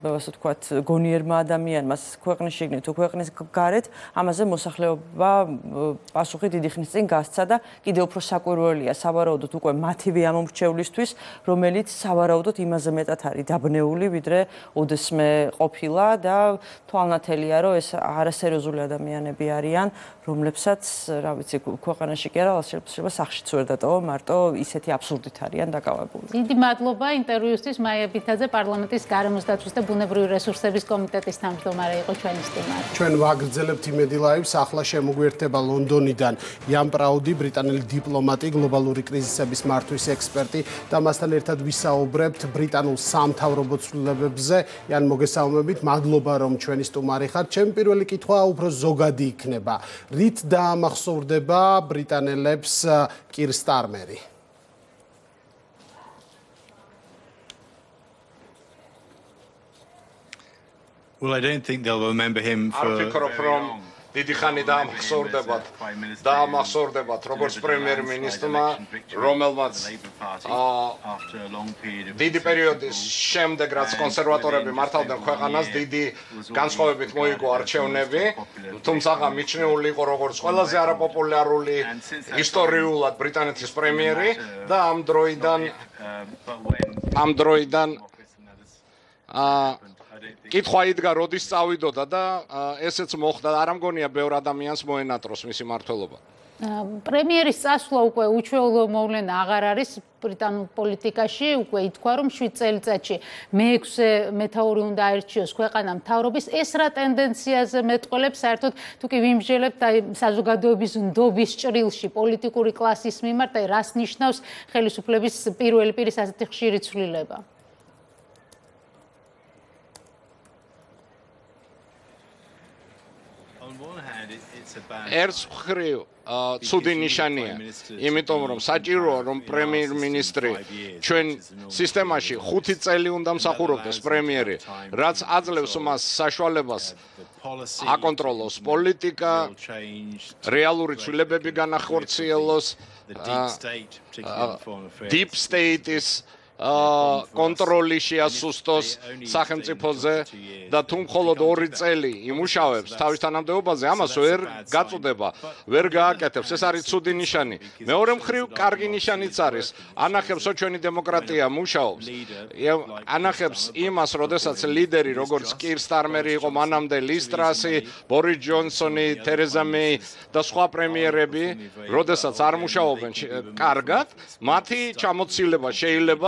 ასე ვთქვათ, გონიერმა ადამიანმა ქვეყნის შიგნით თუ ქვეყნის გარეთ, ამაზე მოსახლეობა პასუხი დიდი ხნის წინ გასცა და კიდევ უფრო საკვირველია სავარაუდოდ უკვე მათივე ამომრჩევლისთვის, რომელიც სავარაუდოდ იმაზე მეტად არის დაბნეული, ვიდრე ოდესმე ყოფილა და თვალნათელია, რომ ეს არასერიოზული ადამიანები არიან, რომლებსაც, რა ვიცი, ქვეყანაში კი არა, შეიძლება სახლშიც ვერ დატოვა, მარტო ისეთი აბსურდით არიან დაკავებული. დიდი მადლობა ინტერვიუსთვის მაია ბითაძე, პარლამენტის გარემოს დაცვის და ბუნებრივი რესურსების კომიტეტის თავმჯდომარე იყო ჩვენი სტუმარი. ჩვენ ვაგრძელებთ იმედი ლაივს, ახლა შემოგვიერთება ლონდონიდან იან პრაუდი, ბრიტანელი დიპლომატი, გლობალური კრიზისების მართვის ექსპერტი და მასთან ერთად ვისაუბრებთ ბრიტანულ სამთავრობო ცვლილებებზე. იან, მოგესალმებით, მადლობა რომ ჩვენი სტუმარი ხართ. ჩემი პირველი კითხვა უფრო ზოგადი იქნება. რით დაამახსოვრდება ბრიტანელებს კիր სტარმერი? Well, I don't think they'll remember him for very long. დიდი ხანი დაამახსოვრდებათ როგორც პრემიერ-მინისტრმა, რომელმაც დიდი პერიოდის შემდეგ, რაც კონსერვატორები მართავდნენ ქვეყანას, დიდი განსხვავებით მოიგო არჩევნები, თუმცა მიჩნეული იყო როგორც ყველაზე არაპოპულარული ისტორიულად ბრიტანეთის პრემიერი და ამ დროიდან კითხვა იდგა, როდის წავიდოდა და ესეც მოხდა, არ ამგონია ბევრ ადამიანს მოენატროს მისი მმართველობა. პრემიერის წასვლა უკვე უჩვეულო მოვლენა აღარ არის ბრიტანულ პოლიტიკაში, უკვე ითქვა, რომ 7 წელიწადში მე-6 მეთაური უნდა აირჩიოს ქვეყანა მთავრობის. ეს რა ტენდენციაზე მეტყველებს, საერთოდ თუ კი ვიმსჯელებთ საზოგადოების ნდობის ჭრილში პოლიტიკური კლასის მიმართ, რას ნიშნავს ხელისუფლების პირველი პირის ასეთი ხშირი ცვლილება? ერთს მხრივ ცუდი ნიშანია, იმიტომ რომ საჭიროა რომ პრემიერ-მინისტრი ჩვენ სისტემაში 5 წელი უნდა მსახურობდეს პრემიერი, რაც აძლევს მას საშუალებას აკონტროლოს პოლიტიკა, რეალური ცვლილებები განახორციელოს, deep state-ის კონტროლი შეასუსტოს სახელმწიფოზე და თუ მხოლოდ 2 წელი იმუშავებს თავის თანამდებობაზე, ამას ვერ გაწუდება, ვერ გააკეთებს. ეს არის ცუდი ნიშანი. მეორე მხრივ, კარგი ნიშანიც არის. ანახებს, რომ ჩვენი დემოკრატია მუშაობს. ანახებს იმას, როდესაც ლიდერი, როგორც კիր სტარმერი იყო მანამდე, ლის ტრასი, ბორის ჯონსონი, თერეზა მეი და სხვა პრემიერები, როდესაც არ მუშაობენ კარგად, მათი ჩამოცილება შეიძლება